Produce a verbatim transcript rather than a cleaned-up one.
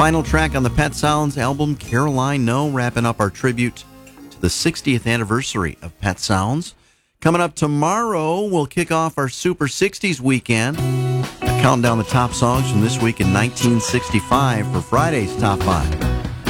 Final track on the Pet Sounds album, Caroline No, wrapping up our tribute to the sixtieth anniversary of Pet Sounds. Coming up tomorrow, we'll kick off our Super sixties weekend, counting down the top songs from this week in nineteen sixty-five for Friday's Top five.